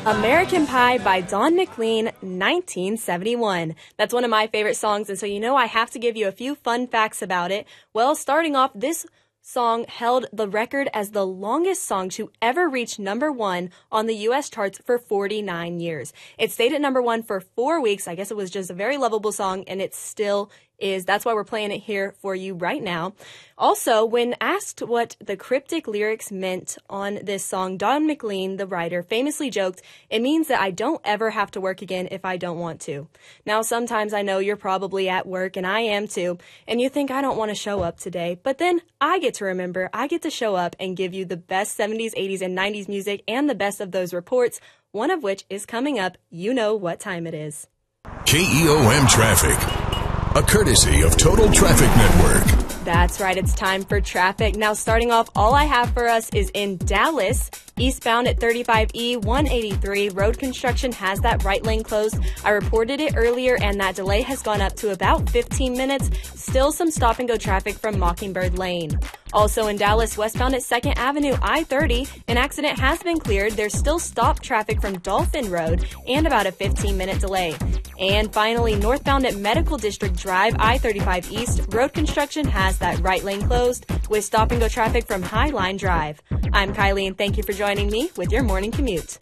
American Pie by Don McLean, 1971. That's one of my favorite songs, and so I have to give you a few fun facts about it. Well, starting off, this song held the record as the longest song to ever reach number one on the U.S. charts for 49 years. It stayed at number one for 4 weeks. I guess it was just a very lovable song, and it still is. That's why we're playing it here for you right now. Also, when asked what the cryptic lyrics meant on this song, Don McLean, the writer, famously joked, "It means that I don't ever have to work again if I don't want to." Now, sometimes I know you're probably at work, and I am too, and you think I don't want to show up today, but then I get to show up and give you the best 70s, 80s, and 90s music and the best of those reports, one of which is coming up. You know what time it is. KEOM Traffic, a courtesy of Total Traffic Network. That's right, it's time for traffic. Now, starting off, all I have for us is in Dallas. Eastbound at 35E 183, road construction has that right lane closed. I reported it earlier, and that delay has gone up to about 15 minutes. Still some stop-and-go traffic from Mockingbird Lane. Also in Dallas, westbound at 2nd Avenue I-30, an accident has been cleared. There's still stop traffic from Dolphin Road and about a 15-minute delay. And finally, northbound at Medical District Drive, I-35 East, road construction has that right lane closed with stop-and-go traffic from Highline Drive. I'm Kylie, and thank you for joining me with your morning commute.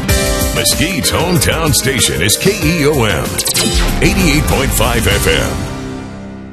Mesquite's hometown station is KEOM 88.5 FM.